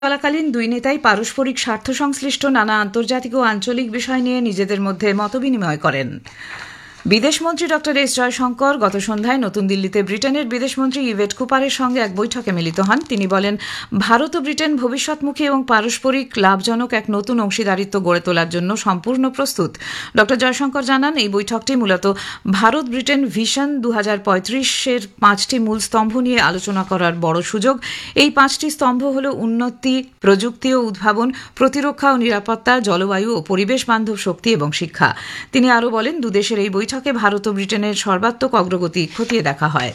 চলাকালীন দুই নেতাই পারস্পরিক স্বার্থ সংশ্লিষ্ট নানা আন্তর্জাতিক ও আঞ্চলিক বিষয় নিয়ে নিজেদের মধ্যে মতবিনিময় করেন। বিদেশমন্ত্রী ড এস জয়শঙ্কর গত সন্ধ্যায় নতুন দিল্লিতে ব্রিটেনের বিদেশমন্ত্রী ইভেট কুপারের সঙ্গে এক বৈঠকে মিলিত হন। তিনি বলেন, ভারত ও ব্রিটেন ভবিষ্যৎমুখী এবং পারস্পরিক লাভজনক এক নতুন অংশীদারিত্ব গড়ে তোলার জন্য সম্পূর্ণ প্রস্তুত। ড জয়শঙ্কর জানান, এই বৈঠকটি মূলত ভারত ব্রিটেন ভিশন 2035-এর 5টি মূল স্তম্ভ নিয়ে আলোচনা করার বড় সুযোগ। এই 5টি স্তম্ভ হল উন্নতি, প্রযুক্তি ও উদ্ভাবন, প্রতিরক্ষা ও নিরাপত্তা, জলবায়ু ও পরিবেশ বান্ধব শক্তি এবং শিক্ষা। তিনি আরও বলেন, দুদেশের এই বৈঠকে ভারত ও ব্রিটেনের সর্বাত্মক অগ্রগতি খতিয়ে দেখা হয়।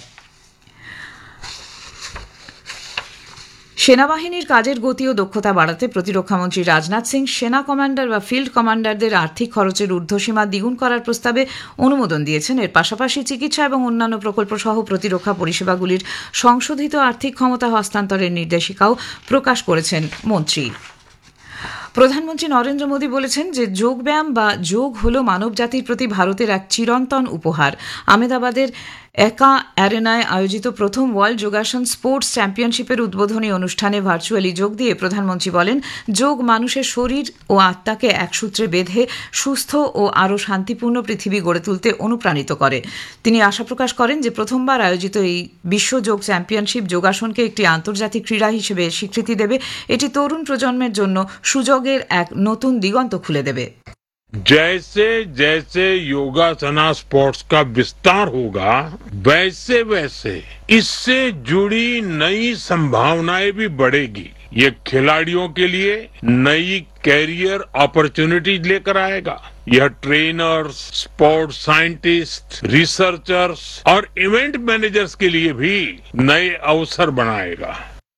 সেনাবাহিনীর কাজের গতি ও দক্ষতা বাড়াতে প্রতিরক্ষামন্ত্রী রাজনাথ সিং সেনা কমান্ডার বা ফিল্ড কমান্ডারদের আর্থিক খরচের ঊর্ধ্বসীমা দ্বিগুণ করার প্রস্তাবে অনুমোদন দিয়েছেন। এর পাশাপাশি চিকিৎসা এবং অন্যান্য প্রকল্প সহ প্রতিরক্ষা পরিষেবাগুলির সংশোধিত আর্থিক ক্ষমতা হস্তান্তরের নির্দেশিকাও প্রকাশ করেছেন মন্ত্রী। প্রধানমন্ত্রী নরেন্দ্র মোদী বলেছেন যে যোগব্যায়াম বা যোগ হল মানবজাতির প্রতি ভারতের এক চিরন্তন উপহার। আহমেদাবাদের একা অ্যারেনায় আয়োজিত প্রথম ওয়ার্ল্ড যোগাসন স্পোর্টস চ্যাম্পিয়নশিপের উদ্বোধনী অনুষ্ঠানে ভার্চুয়ালি যোগ দিয়ে প্রধানমন্ত্রী বলেন, যোগ মানুষের শরীর ও আত্মাকে এক সূত্রে বেঁধে সুস্থ ও আরও শান্তিপূর্ণ পৃথিবী গড়ে তুলতে অনুপ্রাণিত করে। তিনি আশা প্রকাশ করেন যে প্রথমবার আয়োজিত এই বিশ্ব যোগ চ্যাম্পিয়নশিপ যোগাসনকে একটি আন্তর্জাতিক ক্রীড়া হিসেবে স্বীকৃতি দেবে। এটি তরুণ প্রজন্মের জন্য সুযোগের এক নতুন দিগন্ত খুলে দেবে। जैसे जैसे योगासना स्पोर्ट्स का विस्तार होगा, वैसे वैसे इससे जुड़ी नई संभावनाएं भी बढ़ेगी। ये खिलाड़ियों के लिए नई कैरियर अपॉर्चुनिटीज लेकर आएगा। यह ट्रेनर्स, स्पोर्ट्स साइंटिस्ट, रिसर्चर्स और इवेंट मैनेजर्स के लिए भी नए अवसर बनाएगा।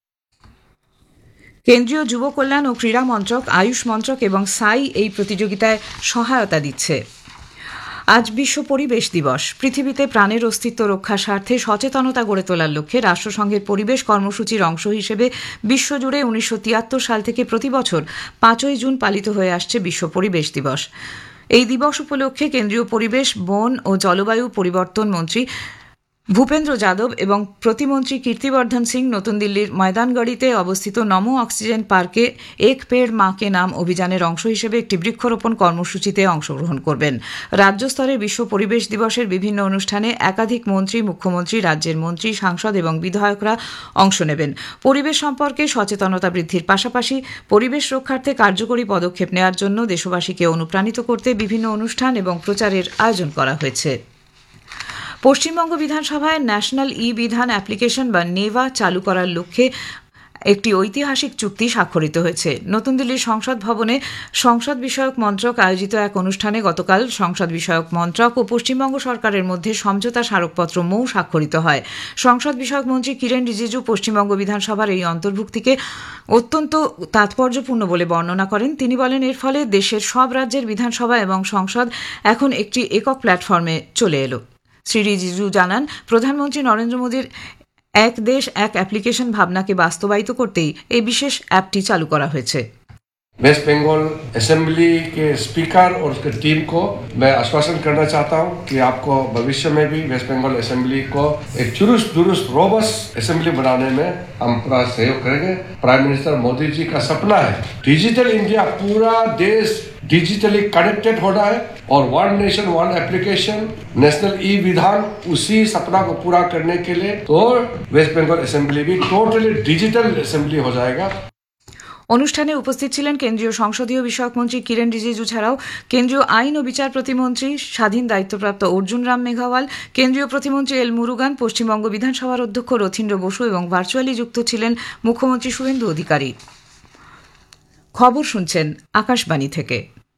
কেন্দ্রীয় যুব কল্যাণ ও ক্রীড়া মন্ত্রক, আয়ুষ মন্ত্রক এবং সাই এই প্রতিযোগিতায় সহায়তা দিচ্ছে। আজ বিশ্ব পরিবেশ দিবস। পৃথিবীতে প্রাণের অস্তিত্ব রক্ষার স্বার্থে সচেতনতা গড়ে তোলার লক্ষ্যে রাষ্ট্রসংঘের পরিবেশ কর্মসূচির অংশ হিসেবে বিশ্বজুড়ে 1973 সাল থেকে প্রতি বছর 5ই জুন পালিত হয়ে আসছে বিশ্ব পরিবেশ দিবস। এই দিবস উপলক্ষে কেন্দ্রীয় পরিবেশ, বন ও জলবায়ু পরিবর্তন মন্ত্রী ভূপেন্দ্র যাদব এবং প্রতিমন্ত্রী কীর্তিবর্ধন সিং নতুন দিল্লির ময়দানগড়িতে অবস্থিত নমো অক্সিজেন পার্কে এক পেড় মা কে নাম অভিযানের অংশ হিসেবে একটি বৃক্ষরোপণ কর্মসূচিতে অংশগ্রহণ করবেন। রাজ্য স্তরে বিশ্ব পরিবেশ দিবসের বিভিন্ন অনুষ্ঠানে একাধিক মন্ত্রী, মুখ্যমন্ত্রী, রাজ্যের মন্ত্রী, সাংসদ এবং বিধায়করা অংশ নেবেন। পরিবেশ সম্পর্কে সচেতনতা বৃদ্ধির পাশাপাশি পরিবেশ রক্ষার্থে কার্যকরী পদক্ষেপ নেওয়ার জন্য দেশবাসীকে অনুপ্রাণিত করতে বিভিন্ন অনুষ্ঠান এবং প্রচারের আয়োজন করা হয়েছে। পশ্চিমবঙ্গ বিধানসভায় ন্যাশনাল ই বিধান অ্যাপ্লিকেশন বা নেভা চালু করার লক্ষ্যে একটি ঐতিহাসিক চুক্তি স্বাক্ষরিত হয়েছে। নতুন দিল্লির সংসদ ভবনে সংসদ বিষয়ক মন্ত্রক আয়োজিত এক অনুষ্ঠানে গতকাল সংসদ বিষয়ক মন্ত্রক ও পশ্চিমবঙ্গ সরকারের মধ্যে সমঝোতা স্মারকপত্র মৌ স্বাক্ষরিত হয়। সংসদ বিষয়ক মন্ত্রী কিরেন রিজিজু পশ্চিমবঙ্গ বিধানসভার এই অন্তর্ভুক্তিকে অত্যন্ত তাৎপর্যপূর্ণ বলে বর্ণনা করেন। তিনি বলেন, এর ফলে দেশের সব রাজ্যের বিধানসভা এবং সংসদ এখন একটি একক প্ল্যাটফর্মে চলে এলো। শ্রী রিজিজু জানান, প্রধানমন্ত্রী নরেন্দ্র মোদীর এক দেশ এক অ্যাপ্লিকেশন ভাবনাকে বাস্তবায়িত করতেই এই বিশেষ অ্যাপটি চালু করা হয়েছে। वेस्ट बंगाल असेंबली के स्पीकर और उसके टीम को मैं आश्वासन करना चाहता हूं कि आपको भविष्य में भी वेस्ट बंगाल असेंबली को एक चुरुस्त दुरुस्त रोबस्ट असेंबली बनाने में हम पूरा सहयोग करेंगे। प्राइम मिनिस्टर मोदी जी का सपना है डिजिटल इंडिया, पूरा देश डिजिटली कनेक्टेड होना है और one nation one application national e विधान उसी सपना को पूरा करने के लिए तो वेस्ट बंगाल असेंबली भी टोटली डिजिटल असेंबली हो जाएगा। অনুষ্ঠানে উপস্থিত ছিলেন কেন্দ্রীয় সংসদীয় বিষয়ক মন্ত্রী কিরেন রিজিজু ছাড়াও কেন্দ্রীয় আইন ও বিচার প্রতিমন্ত্রী স্বাধীন দায়িত্বপ্রাপ্ত অর্জুন রাম মেঘাওয়াল, কেন্দ্রীয় প্রতিমন্ত্রী এল মুরুগান, পশ্চিমবঙ্গ বিধানসভার অধ্যক্ষ রথীন্দ্র বসু এবং ভার্চুয়ালি যুক্ত ছিলেন মুখ্যমন্ত্রী শুভেন্দু অধিকারী। খবর শুনছেন আকাশবাণী থেকে।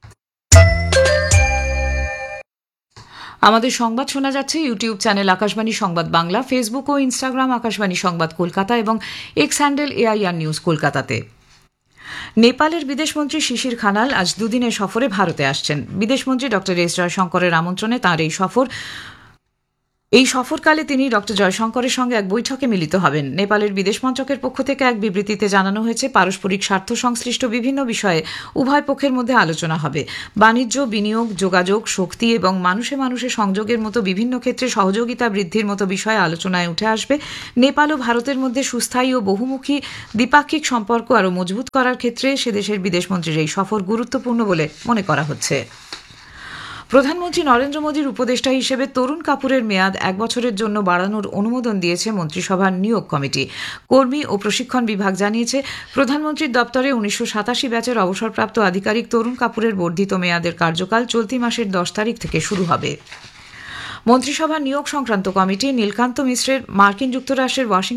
আমাদের সংবাদ শোনা যাচ্ছে ইউটিউব চ্যানেল আকাশবাণী সংবাদ বাংলা, ফেসবুক ও ইনস্টাগ্রাম আকাশবাণী সংবাদ কলকাতা এবং এক্স হ্যান্ডেল এআইআর নিউজ কলকাতাতে। নেপালের বিদেশমন্ত্রী শিশির খানাল আজ দুদিনের সফরে ভারতে আসছেন। বিদেশমন্ত্রী ড এস জয়শঙ্করের আমন্ত্রণে তাঁর এই সফর এই সফরকালে তিনি ডক্টর জয়শঙ্করের সঙ্গে এক বৈঠকে মিলিত হবেন। নেপালের বিদেশ মন্ত্রকের পক্ষ থেকে এক বিবৃতিতে জানানো হয়েছে, পারস্পরিক স্বার্থ সংশ্লিষ্ট বিভিন্ন বিষয়ে উভয় পক্ষের মধ্যে আলোচনা হবে। বাণিজ্য, বিনিয়োগ, যোগাযোগ, শক্তি এবং মানুষে মানুষে সংযোগের মতো বিভিন্ন ক্ষেত্রে সহযোগিতা বৃদ্ধির মতো বিষয় আলোচনায় উঠে আসবে। নেপাল ও ভারতের মধ্যে সুস্থায়ী ও বহুমুখী দ্বিপাক্ষিক সম্পর্ক আরও মজবুত করার ক্ষেত্রে সে দেশের বিদেশমন্ত্রীর এই সফর গুরুত্বপূর্ণ বলে মনে করা হচ্ছে। প্রধানমন্ত্রী নরেন্দ্র মোদীর উপদেষ্টা হিসেবে তরুণ কাপুরের মেয়াদ 1 বছরের জন্য বাড়ানোর অনুমোদন দিয়েছে মন্ত্রিসভার নিয়োগ কমিটি। কর্মী ও প্রশিক্ষণ বিভাগ জানিয়েছে, প্রধানমন্ত্রীর দপ্তরে 1987 ব্যাচের অবসরপ্রাপ্ত আধিকারিক তরুণ কাপুরের বর্ধিত মেয়াদের কার্যকাল চলতি মাসের 10 তারিখ থেকে শুরু হবে। মন্ত্রিসভার নিয়োগ সংক্রান্ত কমিটি নীলকান্ত মিশ্রের মার্কিন যুক্তরাষ্ট্রের ওয়াশিংটন